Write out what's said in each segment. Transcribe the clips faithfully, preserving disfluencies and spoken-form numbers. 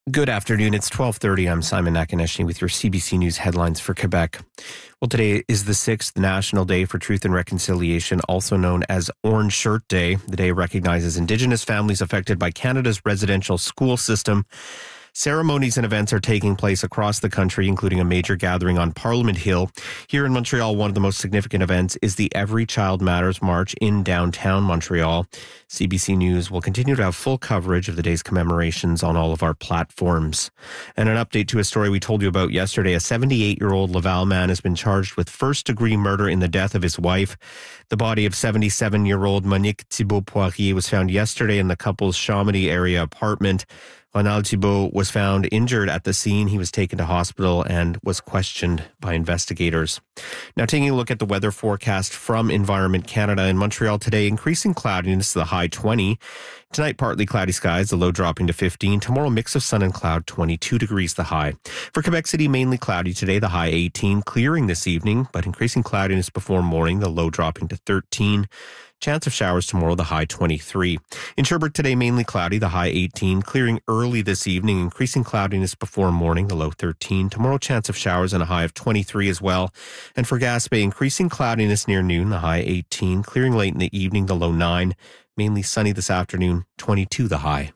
Good afternoon. It's twelve thirty. I'm Simon Nakaneshny with your C B C News headlines for Quebec. Well, today is the sixth National Day for Truth and Reconciliation, also known as Orange Shirt Day. The day recognizes Indigenous families affected by Canada's residential school system. Ceremonies and events are taking place across the country, including a major gathering on Parliament Hill. Here in Montreal, one of the most significant events is the Every Child Matters March in downtown Montreal. C B C News will continue to have full coverage of the day's commemorations on all of our platforms. And an update to a story we told you about yesterday. A seventy-eight-year-old Laval man has been charged with first-degree murder in the death of his wife. The body of seventy-seven-year-old Monique Thibault-Poirier was found yesterday in the couple's Chamonix area apartment. Ronald Thibault was found injured at the scene. He was taken to hospital and was questioned by investigators. Now, taking a look at the weather forecast from Environment Canada. In Montreal today, increasing cloudiness to the high twenty. Tonight, partly cloudy skies, the low dropping to fifteen. Tomorrow, mix of sun and cloud, twenty-two degrees the high. For Quebec City, mainly cloudy today, the high eighteen. Clearing this evening, but increasing cloudiness before morning, the low dropping to thirteen. Chance of showers tomorrow, the high twenty-three. In Sherbrooke today, mainly cloudy, the high eighteen. Clearing early this evening, increasing cloudiness before morning, the low thirteen. Tomorrow, chance of showers and a high of twenty-three as well. And for Gaspé, increasing cloudiness near noon, the high eighteen. Clearing late in the evening, the low nine. Mainly sunny this afternoon, twenty-two the high.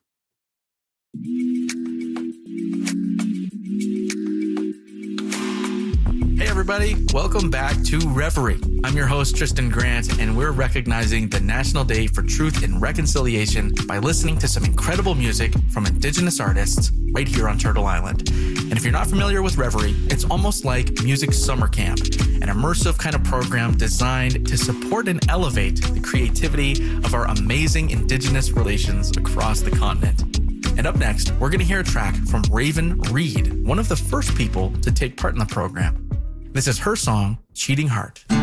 Hey everybody, welcome back to Reverie. I'm your host Tristan Grant, and we're recognizing the National Day for Truth and Reconciliation by listening to some incredible music from Indigenous artists right here on Turtle Island. And if you're not familiar with Reverie, it's almost like music summer camp, an immersive kind of program designed to support and elevate the creativity of our amazing Indigenous relations across the continent. And up next, we're going to hear a track from Raven Reed, one of the first people to take part in the program. This is her song, Cheating Heart.